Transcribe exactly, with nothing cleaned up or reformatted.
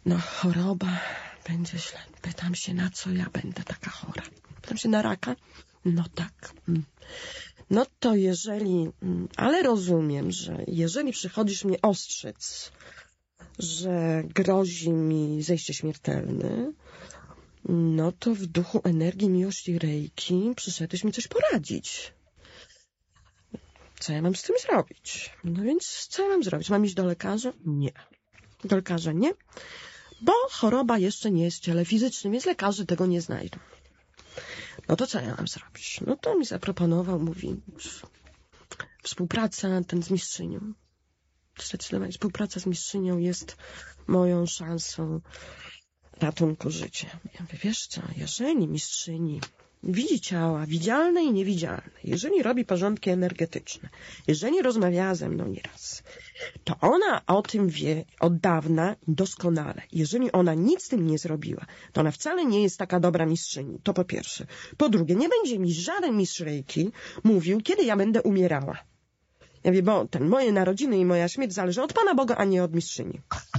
No, choroba, będzie źle. Pytam się, na co ja będę taka chora? Pytam się, na raka? No tak. No to jeżeli, ale rozumiem, że jeżeli przychodzisz mnie ostrzec, że grozi mi zejście śmiertelne, no to w duchu energii, miłości, rejki przyszedłeś mi coś poradzić. Co ja mam z tym zrobić? No więc co ja mam zrobić? Mam iść do lekarza? Nie. Do lekarza nie, bo choroba jeszcze nie jest w ciele fizycznym, więc lekarze tego nie znajdą. No to co ja mam zrobić? No to mi zaproponował, mówi, współpraca ten z mistrzynią. Zdecydowanie współpraca z mistrzynią jest moją szansą ratunku życia. Ja mówię, wiesz co, jeżeli mistrzyni widzi ciała widzialne i niewidzialne, jeżeli robi porządki energetyczne, jeżeli rozmawiała ze mną nieraz, to ona o tym wie od dawna doskonale. Jeżeli ona nic z tym nie zrobiła, to ona wcale nie jest taka dobra mistrzyni. To po pierwsze. Po drugie, nie będzie mi żaden mistrz Reiki mówił, kiedy ja będę umierała. Ja wiem, bo ten, moje narodziny i moja śmierć zależy od Pana Boga, a nie od mistrzyni.